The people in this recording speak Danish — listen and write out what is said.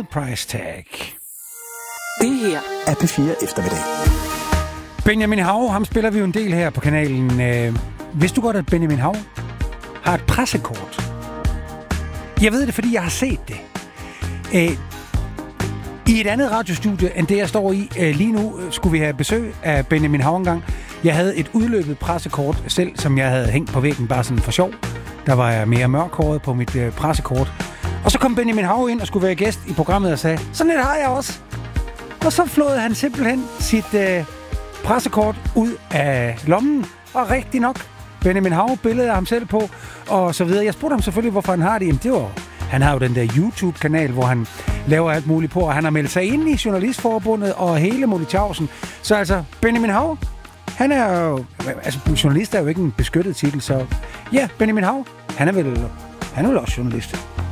Price Tag. Det her er P4 Eftermiddag. Benjamin Hav, ham spiller vi jo en del her på kanalen. Vidste du godt, at Benjamin Hav har et pressekort? Jeg ved det, fordi jeg har set det. I et andet radiostudie, end det jeg står i lige nu, skulle vi have besøg af Benjamin Hav engang. Jeg havde et udløbet pressekort selv, som jeg havde hængt på væggen bare sådan for sjov. Der var jeg mere mørkhåret på mit pressekort. Og så kom Benjamin Hav ind og skulle være gæst i programmet og sagde, sådan et har jeg også. Og så flåede han simpelthen sit pressekort ud af lommen. Og rigtig nok, Benjamin Hav billede af ham selv på, og så videre. Jeg spurgte ham selvfølgelig, hvorfor han har det. Jamen, det var, han har jo den der YouTube-kanal, hvor han laver alt muligt på, og han har meldt sig ind i Journalistforbundet og hele Molitjavsen. Så altså, Benjamin Hav, han er jo, altså journalist er jo ikke en beskyttet titel, så ja, Benjamin Hav, han er vel også journalist.